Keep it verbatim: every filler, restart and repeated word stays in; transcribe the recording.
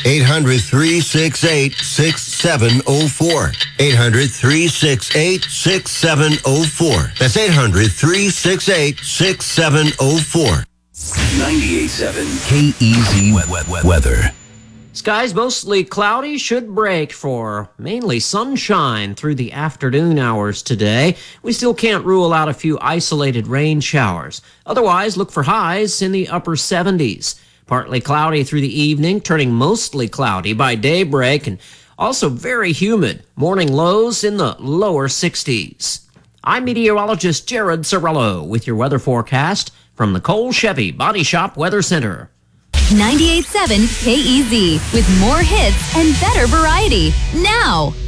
eight hundred, three six eight, six seven zero four. eight hundred, three six eight, six seven zero four. That's eight hundred, three six eight, six seven zero four. ninety-eight point seven K E Z weather. Skies mostly cloudy, should break for mainly sunshine through the afternoon hours today. We still can't rule out a few isolated rain showers. Otherwise, look for highs in the upper seventies. Partly cloudy through the evening, turning mostly cloudy by daybreak, and also very humid. Morning lows in the lower sixties. I'm meteorologist Jared Sorello with your weather forecast from the Cole Chevy Body Shop Weather Center. ninety-eight point seven K E Z with more hits and better variety now.